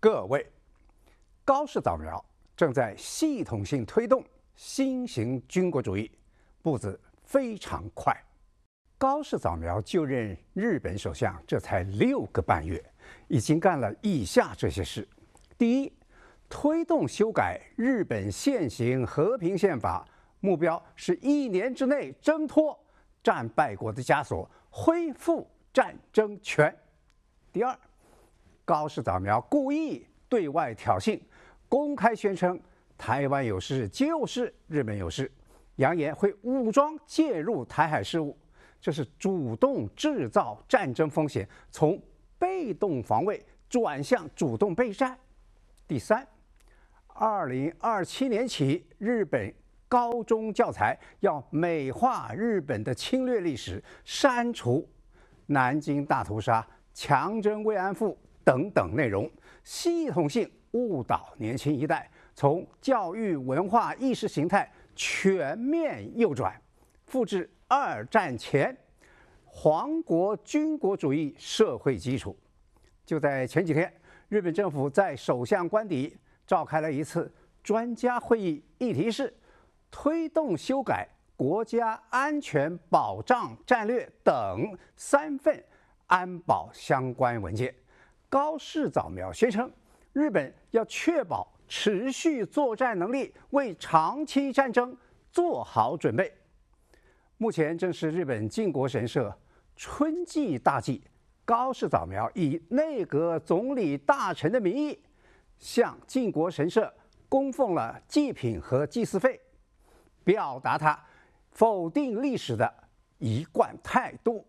各位，高市早苗正在系统性推动新型军国主义，步子非常快。高市早苗就任日本首相，这才6个半月，已经干了以下这些事：第一，推动修改日本现行和平宪法，目标是1年之内挣脱战败国的枷锁，恢复战争权；第二，高市早苗故意对外挑衅，公开宣称台湾有事就是日本有事，扬言会武装介入台海事务，这是主动制造战争风险，从被动防卫转向主动备战。第三，2027年起，日本高中教材要美化日本的侵略历史，删除南京大屠杀、强征慰安妇等等内容，系统性误导年轻一代，从教育文化意识形态全面右转，复制2战前皇国军国主义社会基础。就在前几天，日本政府在首相官邸召开了一次专家会议，议题是推动修改国家安全保障战略等3份安保相关文件。高市早苗宣称，日本要确保持续作战能力，为长期战争做好准备。目前正是日本靖国神社春季大祭，高市早苗以内阁总理大臣的名义，向靖国神社供奉了祭品和祭祀费，表达他否定历史的一贯态度。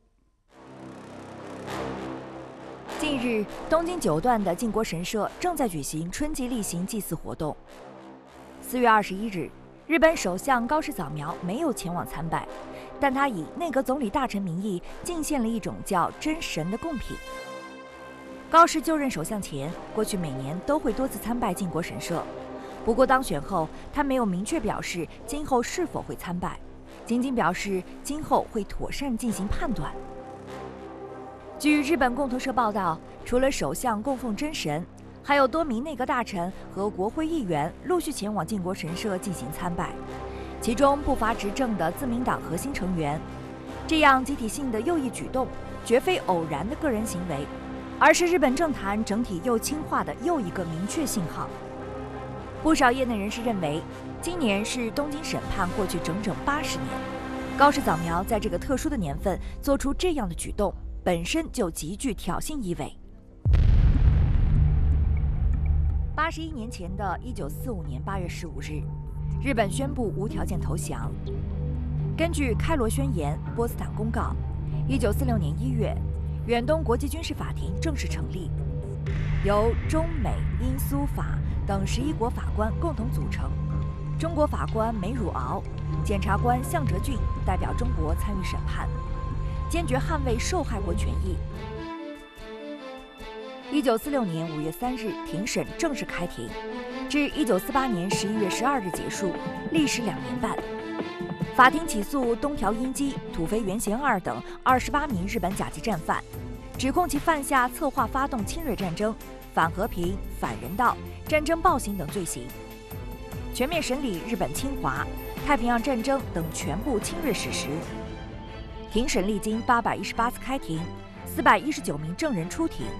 近日，东京九段的靖国神社正在举行春季例行祭祀活动。4月21日，日本首相高市早苗没有前往参拜，但他以内阁总理大臣名义进献了一种叫真神的贡品。高市就任首相前，过去每年都会多次参拜靖国神社，不过当选后，他没有明确表示今后是否会参拜，仅仅表示今后会妥善进行判断。据日本共同社报道，除了首相供奉真神，还有多名内阁大臣和国会议员陆续前往靖国神社进行参拜，其中不乏执政的自民党核心成员。这样集体性的右翼举动，绝非偶然的个人行为，而是日本政坛整体右倾化的又一个明确信号。不少业内人士认为，今年是东京审判过去整整80年，高市早苗在这个特殊的年份做出这样的举动，本身就极具挑衅意味。81年前的1945年8月15日，日本宣布无条件投降。根据开罗宣言、波茨坦公告，1946年1月，远东国际军事法庭正式成立，由中美英苏法等11国法官共同组成。中国法官梅汝敖、检察官向哲俊代表中国参与审判，坚决捍卫受害国权益。1946年5月3日，庭审正式开庭，至1948年11月12日结束，历时2年半。法庭起诉东条英机、土肥原贤二等28名日本甲级战犯，指控其犯下策划发动侵略战争、反和平、反人道、战争暴行等罪行，全面审理日本侵华、太平洋战争等全部侵略史实。庭审历经818次开庭，419名证人出庭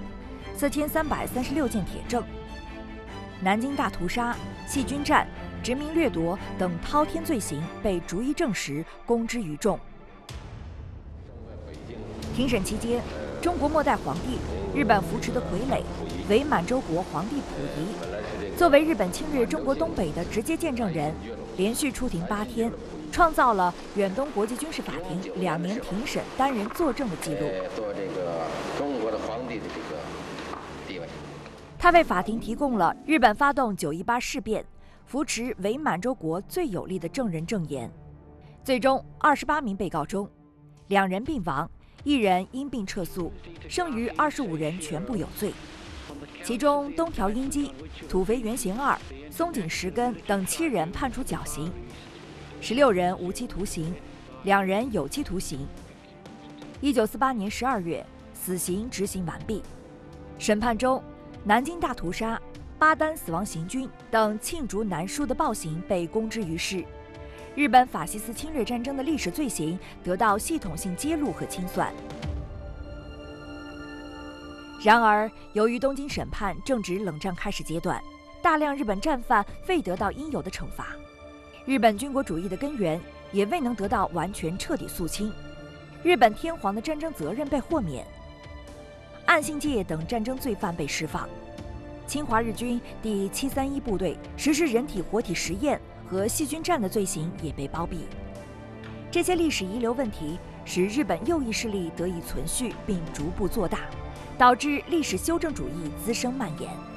，4336件铁证。南京大屠杀、细菌战、殖民掠夺等滔天罪行被逐一证实，公之于众。庭审期间，中国末代皇帝、日本扶持的傀儡伪满洲国皇帝溥仪，作为日本侵略中国东北的直接见证人，连续出庭8天，创造了远东国际军事法庭2年庭审单人作证的记录。 做这个中国的皇帝的这个地位， 他为法庭提供了日本发动918事变、扶持伪满洲国最有力的证人证言。最终，28名被告中，2人病亡，1人因病撤诉，剩余25人全部有罪。其中，东条英机、土肥原贤二、松井石根等7人判处绞刑，16人无期徒刑，2人有期徒刑。1948年12月，死刑执行完毕。审判中， 南京大屠杀、巴丹死亡行军等罄竹难书的暴行被公之于世，日本法西斯侵略战争的历史罪行得到系统性揭露和清算。然而，由于东京审判正值冷战开始阶段，大量日本战犯未得到应有的惩罚，日本军国主义的根源也未能得到完全彻底肃清，日本天皇的战争责任被豁免，岸信介等战争罪犯被释放，侵华日军第731部队实施人体活体实验和细菌战的罪行也被包庇。这些历史遗留问题使日本右翼势力得以存续并逐步做大，导致历史修正主义滋生蔓延。